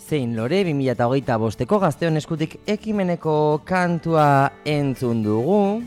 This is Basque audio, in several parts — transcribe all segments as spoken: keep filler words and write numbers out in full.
zein lore bi mila hogeita bosteko Gazteon Eskutik ekimeneko kantua entzun dugu.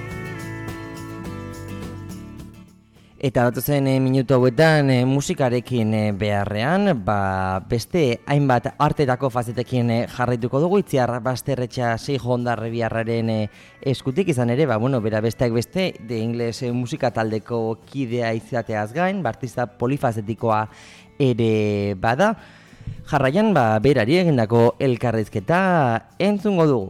Eta datozen e, minutu hauetan e, musikarekin e, beharrean, ba, beste hainbat artetako fazetekin e, jarraituko dugu, Itziar Basterretxea Seijo Hondarribiarraren e, eskutik izan ere, ba, bueno, bera besteak beste, de ingles e, musika taldeko kidea izateaz gain, artista polifazetikoa ere bada. Jarraian, ba, berari egindako elkarrizketa entzungo dugu.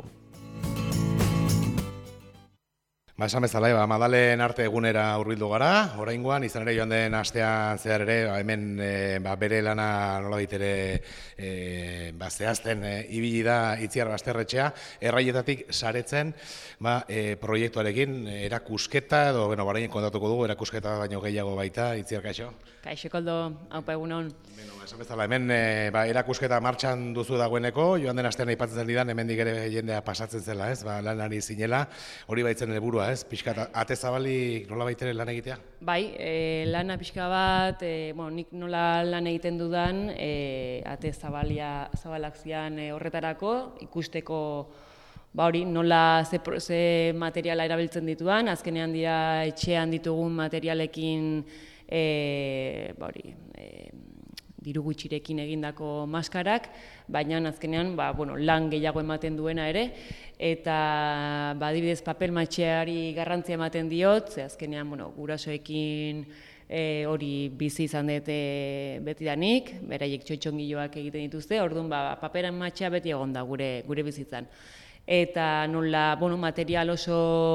Ba, esan bezala, ba, Madalen arte egunera hurbildu gara, oraingoan, izan ere joan den astean zehar ere, ba, hemen e, ba, bere lana nolabait ere e, ba, zehazten e, ibili da Itziar Basterretxea, erraietatik saretzen ba, e, proiektuarekin erakusketa, edo, bueno, baraien kontatuko dugu, erakusketa baino gehiago baita, Itziar, kaixo? Kaixo, Koldo, haupa egunon. Bueno, esan bezala, hemen e, ba, erakusketa martxan duzu dagoeneko, joan den astean aipatzen didan, hemendik ere jendea pasatzen zela, ez, ba, lanari zinela, hori baitzen helburua, ez? Pixka, ate zabalik nola baitere lan egitea? Bai, e, lana pixka bat, e, bueno, nik nola lan egiten dudan, e, ate zabalia, zabalak zian e, horretarako, ikusteko ba hori, nola ze, ze materiala erabiltzen ditudan, azkenean dira etxean ditugun materialekin e, ba hori, e, diru gutxirekin egindako maskarak, baina azkenean ba, bueno, lan gehiago ematen duena ere, eta ba, adibidez papel matxeari garrantzia ematen diot, ze azkenean bueno, gurasoekin e, hori bizi izan dut e, betidanik, beraiek txotxongiloak egiten dituzte, orduan ba, paperan matxea beti egon da gure, gure bizitzan. Eta nola, bueno, material oso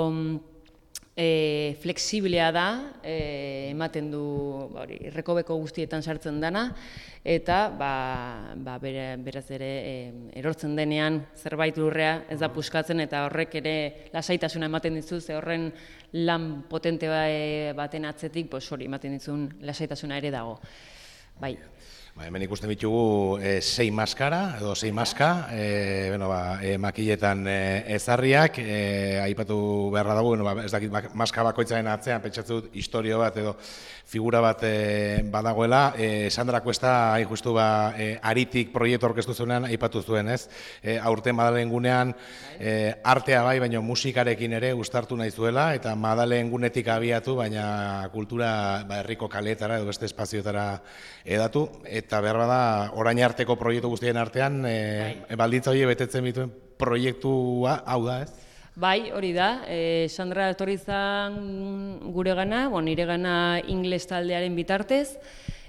E, flexiblea da, e, ematen du ba, hori, errekobeko guztietan sartzen dana, eta ba, ba, bere, beraz ere e, erortzen denean zerbait lurrea ez da puskatzen, eta horrek ere lasaitasuna ematen dizu, ze horren lan potente baten atzetik, pues, hori ematen dizun lasaitasuna ere dago. Bai. Ba, hemen ikusten ditugu e, sei maskara, edo sei maska, e, bueno, ba, e, makiletan e, ezarriak, e, aipatu beharra dago, bueno, ba, ez dakit, maska bakoitzaren atzean, pentsatzen dut, historio bat edo figura bat e, badagoela. E, Sandra Cuesta, hain justu, ba, e, Aritik proiektu orkestu zuenean, aipatu zuen, ez? E, aurten Madalen gunean, e, artea bai, baina musikarekin ere uztartu nahi zuela, eta Madalen gunetik abiatu, baina kultura ba, herriko kaleetara edo beste espazioetara edatu, eta behar bada, orain arteko proiektu guztien artean, e, baldintza hori betetzen bituen proiektua hau da, ez? Bai, hori da. E, Sandra etorri zan gure gana, bon, nire gana ingles taldearen bitartez,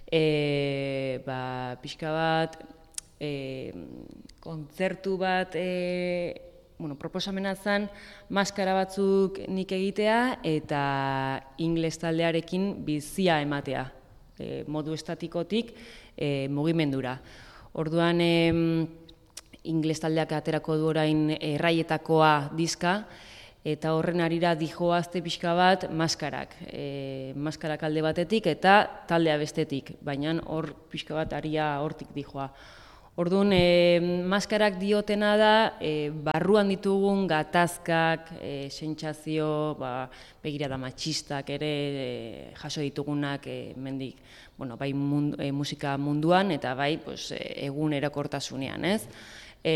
e, ba, pixka bat, e, kontzertu bat, e, bueno, proposamena zen, maskara batzuk nik egitea, eta ingles taldearekin bizia ematea, e, modu estatikotik, E, mugimendura. Orduan, e, ingles taldeak aterako du orain erraietakoa diska, eta horren arira dijoazte pixka bat maskarak. E, maskarak alde batetik eta taldea bestetik, baina hor pixka bat aria hortik dijoa. Orduan, e, maskarak diotena da, e, barruan ditugun gatazkak, e, sentsazio, ba, begirada matxistak ere e, jaso ditugunak e, mendik, bueno, bai mundu, e, musika munduan eta bai pues, e, egun erakortasunean, ez? E,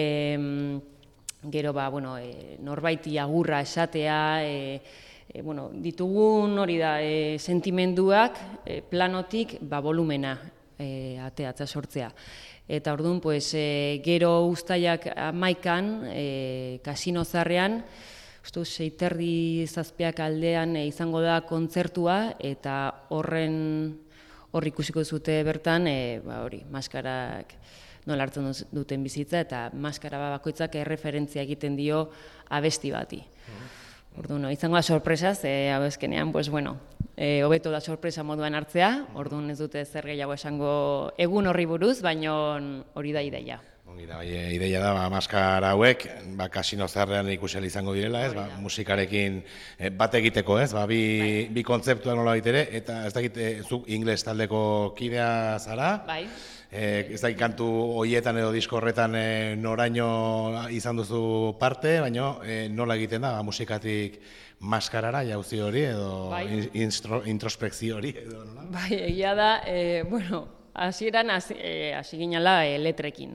gero, ba, bueno, e, norbaiti agurra esatea, e, e, bueno, ditugun hori da, e, sentimenduak e, planotik ba, volumena e, ateatza sortzea. Eta orduan, pues, e, gero uztaiak amaikan, e, kasino zarrean, ustu, seiterdi zazpiak aldean e, izango da kontzertua, eta horren hor ikusiko zute bertan, e, ba, hori, maskarak nola hartzen duten bizitza, eta maskara bakoitzak erreferentzia egiten dio abesti bati. Orduan, no, izango da sorpresaz, e, abezkenean, pues, bueno, e, hobeto da sorpresa moduan hartzea, orduan ez dute zer gehiago esango egun horri buruz, baina hori da ideia. Ongi da, bai, ideia da, ba, maskara hauek, ba, kasino zarrean ikusel izango direla, ez, ba, musikarekin e, bat egiteko, ez, ba, bi, bi kontzeptua nola baitere, eta ez dakit, e, zuk ingles taldeko kidea zara, bai. E, ez dakit kantu horietan edo disko horretan e, noraino izan duzu parte, baina e, nola egiten da, ba, musikatik maskarara jauzi hori edo bai. instro, introspekzio hori edo, nola? Bai, egia da, e, bueno, hasieran hasi e, ginala e, letrekin.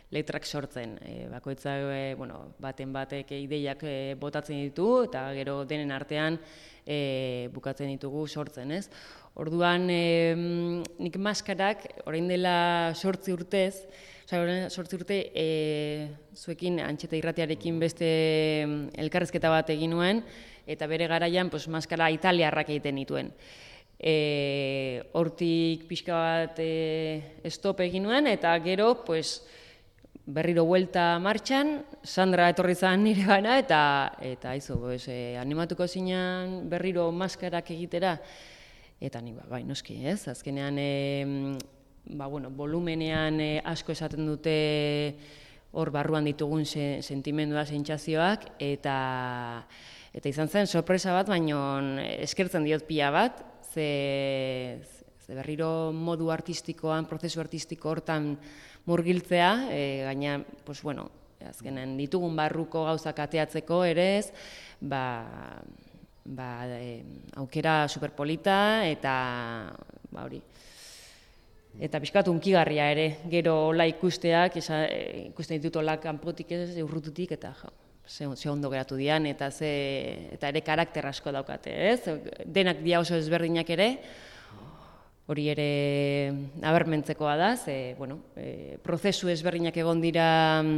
letrak sortzen. E, bakoitzak, e, bueno, baten batek ideiak e, botatzen ditu, eta gero denen artean e, bukatzen ditugu sortzen, ez? Orduan, e, nik maskarak, orain dela sortzi urtez, sortzi urte, e, zuekin Antxeta Irratiarekin beste elkarrezketa bat egin nuen, eta bere garaian pues, maskara italiarrak egiten dituen. E, hortik pixka bat e, stop egin nuen, eta gero pues, berriro buelta martxan, Sandra etorri zen nire gana, eta, eta izo, pues, e, animatuko zinean berriro maskarak egitera, eta ni bai, noski, ez? Azkenean, e, ba, bueno, volumenean e, asko esaten dute hor barruan ditugun se, sentimendua, sentsazioak, eta, eta izan zen sorpresa bat, baino eskertzen diot pila bat, ze, ze berriro modu artistikoan, prozesu artistiko hortan murgiltzea, e, gaina, pues, bueno, azkenen ditugun barruko gauzak ateatzeko ere ez, ba, ba, e, aukera superpolita eta ba, hori. Eta pixkat unkigarria ere, gero hola ikusteak, esa, e, ikusten ditut hola kanpotik ez, urrututik, eta jo, ze, ze ondo geratu dian, eta, ze, eta ere karakter asko daukate, ez? Denak dia oso ezberdinak ere, hori ere nabarmentzekoa da, ze, bueno, e, prozesu ezberdinak egon dira,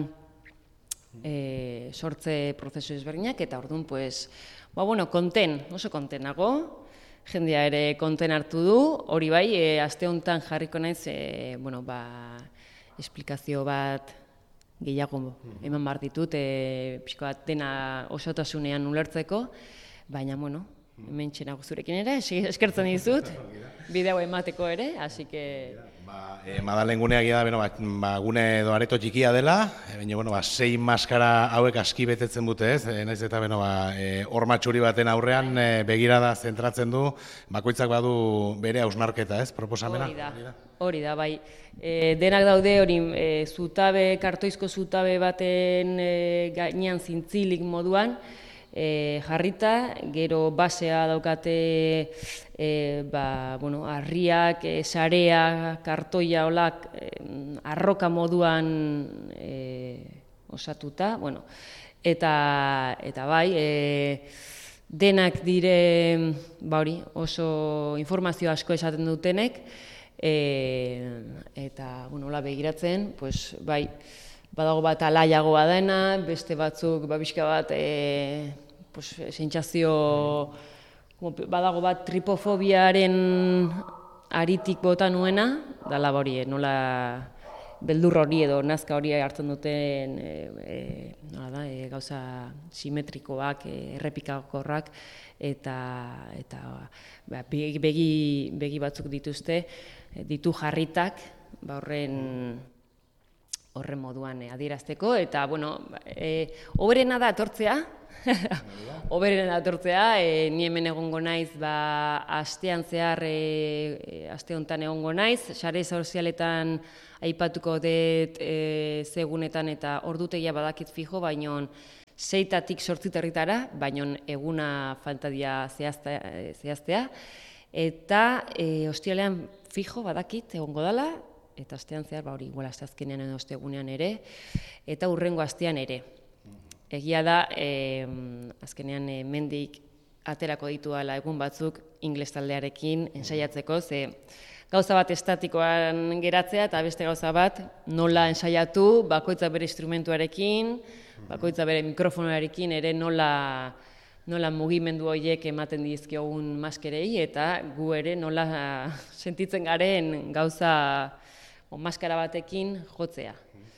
e, sortze prozesu ezberdinak, eta orduan, pues, ba, bueno, konten, oso kontenago, jendea ere konten hartu du, hori bai, e, aste honetan jarriko naiz, e, bueno, ba, esplikazio bat gehiago eman behar ditut, e, pixko bat dena osotasunean ulertzeko, baina, bueno, hemen txenago zurekin ere, eskertzen dizut, bideo emateko ere, hasi que... Ba, e, Madalen gunea gira, beno, ba, ba, gune edo areto txikia dela, e, baina, bueno, ba, sei maskara hauek aski betetzen dute ez, e, naiz eta, beno, ba, e, horma txuri baten aurrean e, begirada zentratzen du, bakoitzak badu bere hausnarketa ez, proposamena? Hori da, hori da, bai. E, denak daude hori e, zutabe, kartoizko zutabe baten e, gainean zintzilik moduan, E, jarrita, gero basea daukate e, ba, bueno, harriak, e, sarea, kartoia, olak, e, arroka moduan e, osatuta, bueno, eta, eta bai, e, denak dire, ba hori, oso informazio asko esaten dutenek, e, eta, bueno, hola begiratzen, pues, bai, badago bat alaiagoa dena, beste batzuk babiska bat e, pues, sentsazio, badago bat tripofobiaren aritik bota nuena, dala hori, nola beldur hori edo nazka hori hartzen duten e, e, nola da, e, gauza simetrikoak, e, errepikakorrak, eta, eta ba, begi, begi batzuk dituzte, ditu jarritak, ba, horren... horren moduan adierazteko, eta, bueno, e, oberena da atortzea, oberena da atortzea, e, ni hemen egongo naiz, ba, astean zehar, e, aste honetan egongo naiz, sare sozialetan aipatuko dut e, segunetan eta ordutegia badakit fijo, baino seitatik sortziterritara, baino eguna faltadia zehaztea, zehaztea, eta e, ostialean fijo badakit egongo dala, eta astean zehar, ba hori, igual asteazkenean edo ostegunean ere, eta hurrengo astean ere. Egia da, e, azkenean e, mendik aterako dituala egun batzuk ingles taldearekin ensaiatzeko, ze gauza bat estatikoan geratzea eta beste gauza bat nola ensaiatu, bakoitza bere instrumentuarekin, bakoitza bere mikrofonoarekin ere nola nola mugimendu horiek ematen dizkiogun maskerei, eta gu ere nola sentitzen garen gauza o maskara batekin jotzea.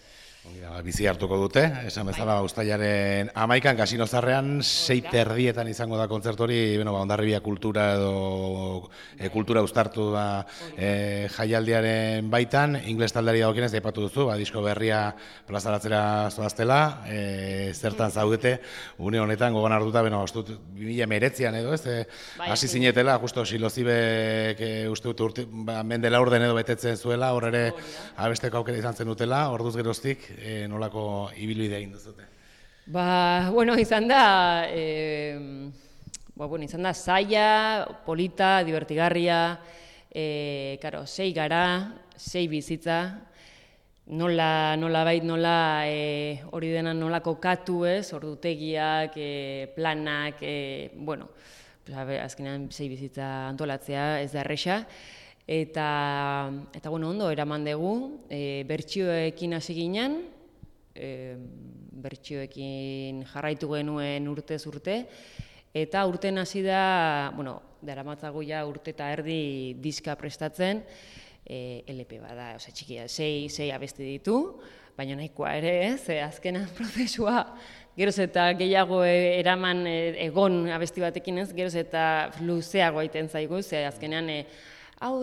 Bizi hartuko dute, esan bezala uztailaren amaikan, Kasino Zarrean, sei terdietan izango da kontzertu hori, bueno, ba, Hondarribia kultura edo e, kultura uztartu da e, jaialdiaren baitan, ingles taldeari dagokienez aipatu duzu, ba, disko berria plazaratzera zoaztela, e, zertan zaudete, une honetan gogoan hartuta, beno, ustut, bi mila hemeretzian edo, ez, e, hasi zinetela, justo Silozibek e, uste dut urte, ba, mendela orden edo betetzen zuela, hor ere abesteko aukera izan zen dutela, orduz geroztik, E, nolako ibilbidea egin duzute? Ba, bueno, izan da, e, ba, bueno, izan da zaila, polita, divertigarria, e, karo, sei gara, sei bizitza, nola, nola bait, nola e, hori dena nola kokatu ez, ordutegiak, e, planak, e, bueno, azkenean sei bizitza antolatzea ez da erresa, eta, eta bueno, ondo, eraman dugu, e, bertsioekin hasi ginen, e, bertsioekin jarraitu genuen urtez urte, eta urten hasi da, bueno, daramatzago ja urte eta erdi diska prestatzen, E, L P bada, oza, txikia, sei, sei abesti ditu, baina nahikoa ere, ez, e, azkenan prozesua, geroz eta gehiago e, eraman e, egon abesti batekin ez, geroz eta luzeago aiten zaigu, ze azkenean, e, hau,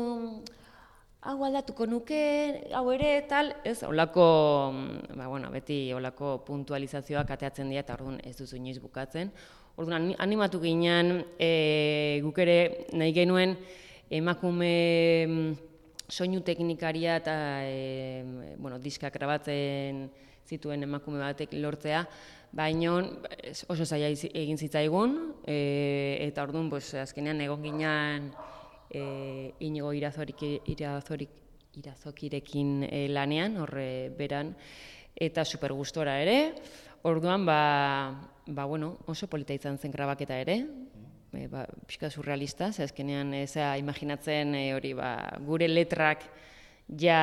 hau aldatuko nuke, hau ere, tal, ez, holako, ba, bueno, beti holako puntualizazioak ateatzen dira, eta orduan ez duzu inoiz bukatzen. Orduan, animatu ginen, e, guk ere nahi genuen, emakume soinu teknikaria eta e, bueno, diskak grabatzen zituen emakume batek lortzea, baina oso zaila egin zitzaigun, e, eta orduan pues, azkenean egon ginen e, Inigo irazorik, irazorik, irazokirekin e, lanean, horre beran, eta super gustora ere. Orduan ba, ba, bueno, oso polita izan zen grabaketa ere, E, ba, pixka surrealista, ze azkenean eza imaginatzen e, hori ba, gure letrak ja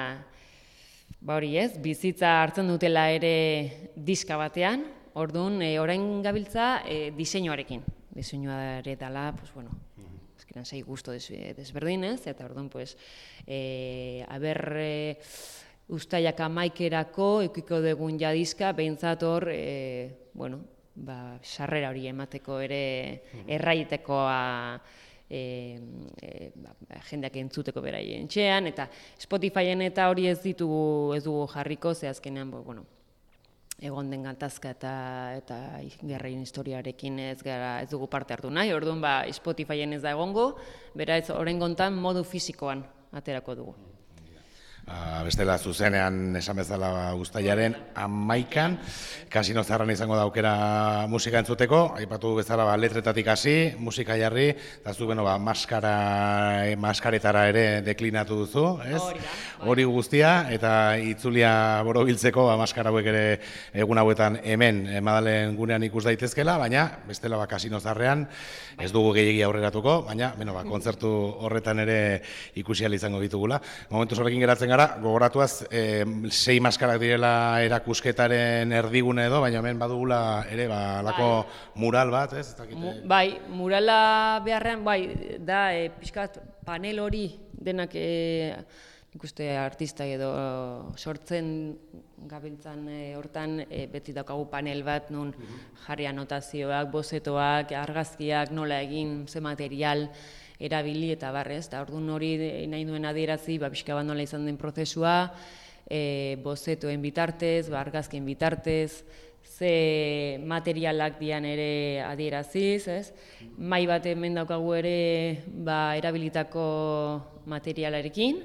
ba hori ez, bizitza hartzen dutela ere diska batean, orduan e, orain gabiltza e, diseinuarekin. Diseinua ere dela, pues bueno, azkenean sei gusto des, desberdinez, eta orduan pues e, aber e, ustailak amaikerako eukiko dugun ja diska, behintzat hor, e, bueno, ba, sarrera hori emateko ere erraitekoa e, e, ba, jendeak entzuteko beraien txean, eta Spotifyen eta hori ez ditugu ez dugu jarriko, ze azkenean, bo, bueno, egon den gatazka eta, eta gerraien historiarekin ez, gara, ez dugu parte hartu nahi, orduan ba, Spotifyen ez da egongo, bera ez orain gontan modu fisikoan aterako dugu. Uh, bestela zuzenean esan bezala uztailaren amaikan, Kasino Zaharran izango da aukera musika entzuteko, aipatu bezala ba, letretatik hasi, musika jarri, eta zu beno, ba, maskara, e, maskaretara ere deklinatu duzu, ez? Hori guztia, eta itzulia borobiltzeko ba, maskara hauek ere egun hauetan hemen e, Madalen gunean ikus daitezkela, baina bestela ba, Kasino Zaharrean ez dugu gehiegi aurreratuko, baina beno, ba, kontzertu horretan ere ikusi ahal izango ditugula. Momentu horrekin geratzen gara, gogoratuaz, e, sei maskarak direla erakusketaren erdigune edo, baina hemen badugula ere, ba, alako mural bat, ez? Mu, bai, murala beharrean, bai, da, e, pixkat panel hori denak, e, ikuste artista edo sortzen gabiltzan e, hortan, e, beti daukagu panel bat, nun jarri anotazioak, bozetoak, argazkiak, nola egin, ze material, erabili eta barrez, eta orduan hori nahi duen adierazi, ba, pixka bat nola izan den prozesua, e, bozetoen bitartez, ba, argazkien bitartez, ze materialak dian ere adieraziz, ez? Mai bat hemen daukagu ere ba, erabilitako materialarekin,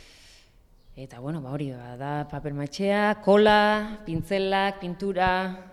eta bueno, ba, hori ba, da papel matxea, kola, pintzelak, pintura,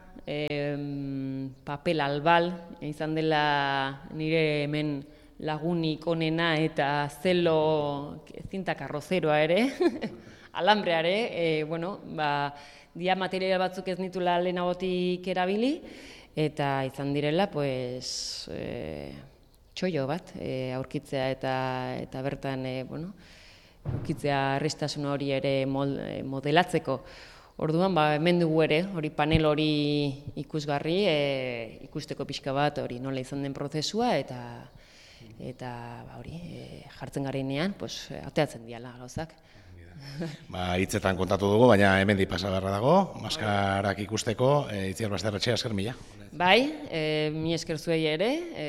em, papel albal, izan dela nire hemen lagunik onena eta zelo zinta karrozeroa ere, alambreare, e, bueno, ba, dia material batzuk ez nitula lehenagotik erabili, eta izan direla, pues, e, txoio bat, e, aurkitzea eta, eta bertan, e, bueno, aurkitzea errestasun hori ere modelatzeko. Orduan, ba, hemen dugu ere, hori panel hori ikusgarri, e, ikusteko pixka bat, hori nola izan den prozesua, eta eta ba, hori e, jartzen garenean, pues, ateatzen diala gauzak. Ba, hitzetan kontatu dugu, baina hemen di pasa beharra dago, maskarak ikusteko, e, Itziar Basterretxe, esker mila. Bai, e, mi esker zuei ere, e,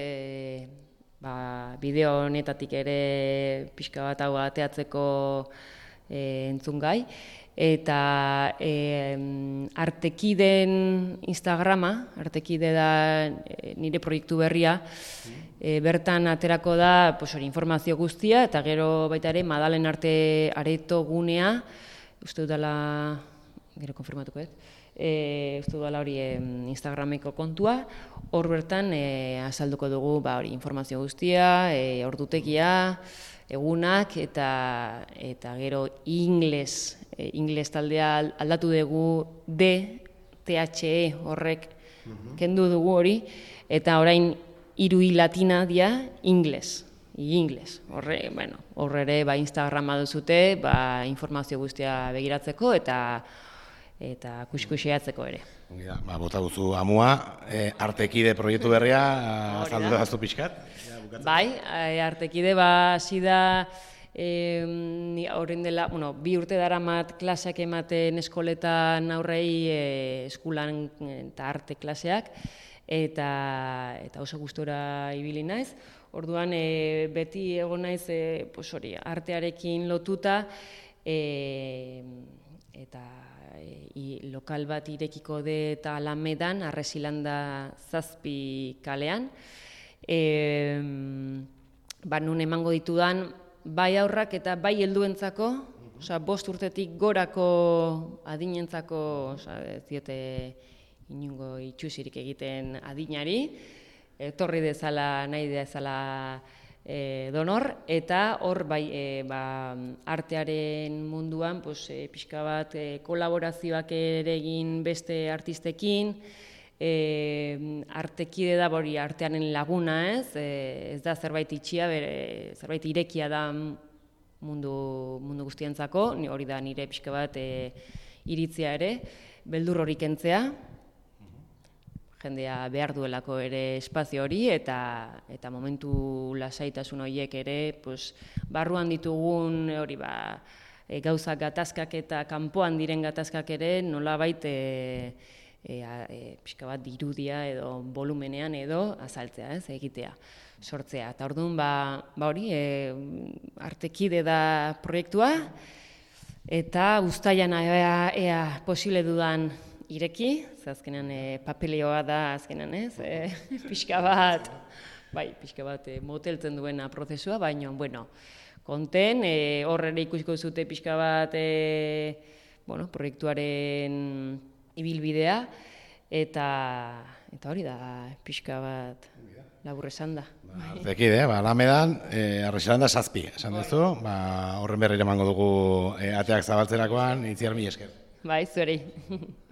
ba, bideo honetatik ere pixka bat hau ateatzeko e, entzun gai, eta e, Artekiden Instagrama, Artekide da e, nire proiektu berria, e, bertan aterako da pues, hori, informazio guztia, eta gero baita ere Madalen Arte Areto gunea, uste dudala, gero konfirmatuko ez, e, uste dudala hori e, Instagrameko kontua, hor bertan e, azalduko dugu ba, hori, informazio guztia, e, ordutegia, egunak eta eta gero ingles, e, ingles taldea aldatu dugu D, T H E horrek kendu dugu hori, eta orain hiru i latina dia ingles, ingles. Horre, bueno, horre ere ba Instagrama duzute, ba informazio guztia begiratzeko eta eta kuskuxeatzeko ere. Ja, ba, bota guzu amua, e, Artekide proiektu berria, azaldu da aztu pixkat? Bai, Artekide ba hasi da horren dela, bueno, bi urte daramat klaseak ematen eskoletan aurrei e, eskulan eta arte klaseak, eta eta oso gustora ibili naiz. Orduan e, beti egon naiz e, pues hori, artearekin lotuta, e, eta e, i, lokal bat irekiko de eta Alamedan, Arresilanda zazpi kalean. E, ba, nun emango ditudan, bai aurrak eta bai helduentzako, osea, bost urtetik gorako adinentzako, osea, ez diote inungo itxusirik egiten adinari, etorri dezala, nahi dezala e, donor, eta hor bai e, ba, artearen munduan pues, e, pixka bat e, kolaborazioak ere egin beste artistekin, e, artekide da hori artearen laguna ez, e, ez da zerbait itxia, bere, zerbait irekia da mundu, mundu guztientzako, hori da nire pixka bat e, iritzia ere, beldur hori kentzea, jendea behar duelako ere espazio hori, eta eta momentu lasaitasun horiek ere, pues, barruan ditugun hori ba, e, gauzak gatazkak eta kanpoan diren gatazkak ere nolabait e, e, e, pixka bat dirudia edo volumenean edo azaltzea, ez, egitea, sortzea. Eta orduan ba, ba hori, e, Artekide da proiektua, eta uztailan ea, ea posible dudan ireki, ze azkenean e, papelioa da azkenean, ez? E, pixka bat, bai, pixka bat e, moteltzen duena prozesua, baina, bueno, konten, e, horrela ikusiko zute pixka bat, e, bueno, proiektuaren ibilbidea, eta, eta hori da pixka bat labur esan da. Artekide, ba, Alamedan, e, Arresilanda zazpi, esan duzu, ba, horren berri emango dugu e, ateak zabaltzerakoan, itziar mila esker. Bai, zueri.